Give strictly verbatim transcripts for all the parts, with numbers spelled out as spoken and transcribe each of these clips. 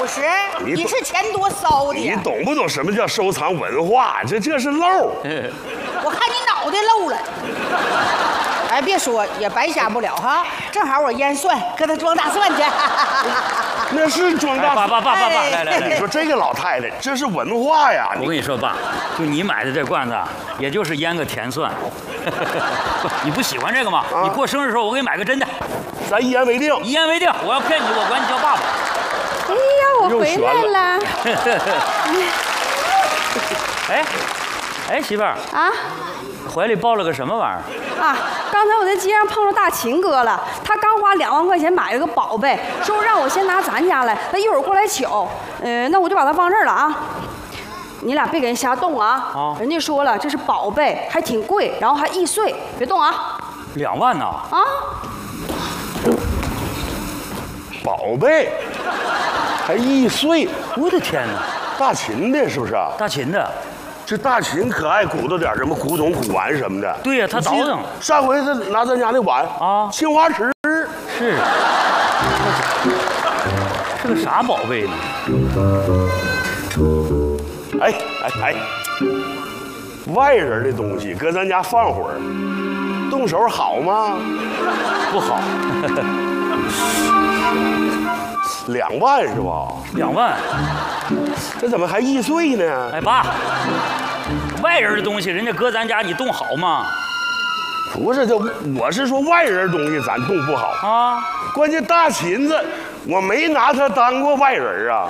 不是，你是钱多烧的。 你懂不懂什么叫收藏文化？这这是漏。 我看你脑袋漏了。哎，别说，也白瞎不了哈。正好我腌蒜，搁他装大蒜去。 那是装大蒜。 爸爸爸爸爸，来来来， 你说这个老太太，这是文化呀！ 我跟你说，爸，就你买的这罐子，也就是腌个甜蒜。你不喜欢这个吗？你过生日的时候，我给你买个真的。 咱一言为定。 一言为定，我要骗你，我管你叫爸爸。 哎呀，我回来了。 哎，哎，媳妇儿啊， 怀里抱了个什么玩意儿？ 啊，刚才我在街上碰到大秦哥了，他刚花两万块钱买了个宝贝，说让我先拿咱家来，他一会儿过来取。呃，那我就把它放这儿了啊。你俩别给人瞎动啊！啊，人家说了这是宝贝，还挺贵，然后还易碎，别动啊。 两万呢？ 啊。 宝贝，还易碎！ 我的天哪！ 大秦的是不是？ 大秦的。 这大秦可爱鼓捣点什么古董古玩什么的。 对呀，他倒腾。 上回他拿咱家那碗啊，青花瓷。 是。是个啥宝贝呢？ 哎哎哎，外人的东西搁咱家放会儿，动手好吗？ 不好。 两万是吧？ 两万。 这怎么还易碎呢？ 哎爸，外人的东西人家搁咱家你动好吗？ 不是，这我是说外人东西咱动不好啊。关键大秦子，我没拿他当过外人啊。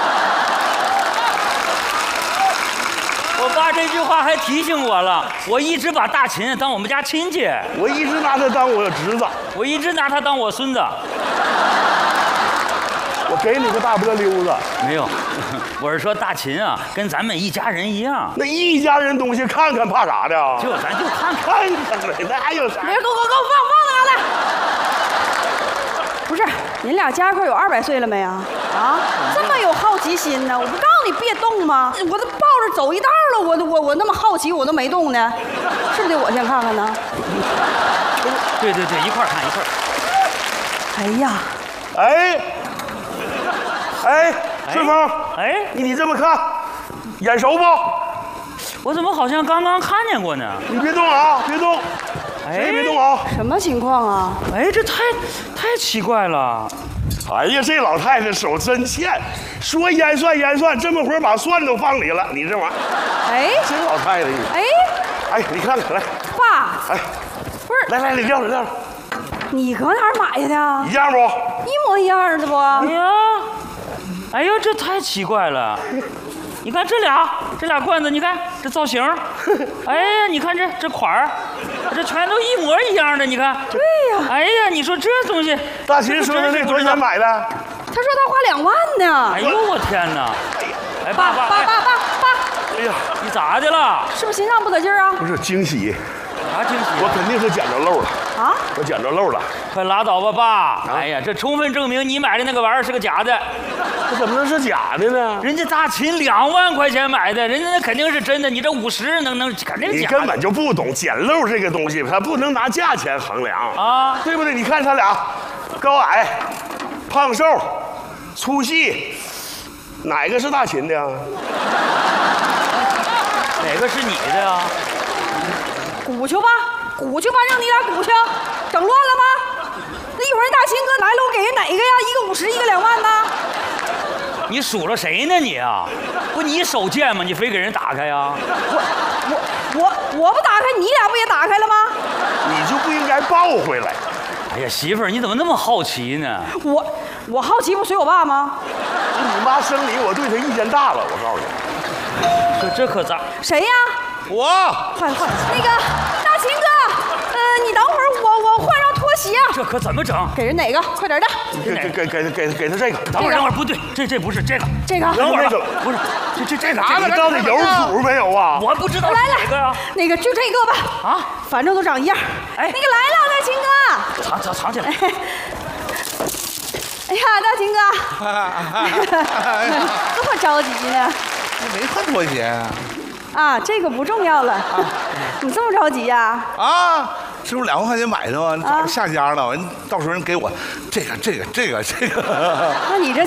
我爸这句话还提醒我了，我一直把大秦当我们家亲戚， 我一直拿他当我侄子， 我一直拿他当我孙子。 我给你个大波溜子， 没有，我是说大秦啊，跟咱们一家人一样。 那一家人东西看看怕啥的？ 就咱就看看看呗，那还有啥？ 别给我给我给我放放哪来？不是，您俩家一块有二百岁了没啊？啊，这么有好奇心呢？我不告诉你别动吗？我都抱着走一道了，我我我那么好奇，我都没动呢，是不是得我先看看呢？ 对对对，一块看一块。 哎呀， 哎。哎，顺风， 哎， 你你这么看，眼熟不？ 我怎么好像刚刚看见过呢？ 你别动啊，别动，谁也别动啊！ 什么情况啊？ 哎，这太太奇怪了。 哎呀，这老太太手真欠，说腌蒜腌蒜，这么会儿把蒜都放里了，你这玩意儿， 哎， 这老太太， 哎， 哎，你看看来， 爸， 哎， 不是， 来来，领料领料， 你搁哪儿买的？ 一样不？ 一模一样的不？ 哎呀。哎呦，这太奇怪了！你看这俩，这俩罐子，你看这造型，哎呀，你看这这款儿，这全都一模一样的，你看。 对呀。 哎呀，你说这东西， 大秦说的那多少钱买的？ 他说他花两万呢。 哎呦，我天哪！哎，爸爸， 爸爸爸爸， 哎呀， 你咋的了？ 是不是心脏不得劲儿啊？ 不是惊喜， 啥惊喜？ 我肯定是捡着漏了啊！ 我捡着漏了。 快拉倒吧，爸！哎呀，这充分证明你买的那个玩意儿是个假的。 这怎么能是假的呢？ 人家大秦两万块钱买的，人家那肯定是真的。你这五十能能肯定假的。 你根本就不懂捡漏这个东西，它不能拿价钱衡量啊，对不对？你看他俩，高矮、胖瘦、粗细，哪个是大秦的呀？ 哪个是你的呀？ 鼓去吧，鼓去吧，让你俩鼓去，整乱了吗？那一会儿大秦哥来了，我给人哪个呀？一个五十，一个两万呢？ 你数了谁呢你啊？不你手贱吗？你非给人打开呀？ 我我我我不打开，你俩不也打开了吗？ 你就不应该抱回来。 哎呀，媳妇儿，你怎么那么好奇呢？ 我我好奇不随我爸吗？ 你妈生你，我对她意见大了，我告诉你。 这这可咋？ 谁呀？ 我。 快快，那个大秦哥，呃，你等会儿，我我换上拖鞋。 这可怎么整？ 给人哪个？快点的。 给给给给给给他这个。 等会儿等会儿，不对，这这不是这个。 这个。 等会儿不是，这这这个。 你到底有谱没有啊？ 我不知道来哪个呀。 那个就这个吧。啊，反正都长一样。哎，那个来了，大秦哥。 藏藏藏起来。 哎呀，大秦哥，这么着急呢？ 没换拖鞋啊？ 啊，这个不重要了。啊、你这么着急呀、 啊？啊，这不两万块钱买的吗？早上下家了，人到时候人给我这个这个这个这个。 那你这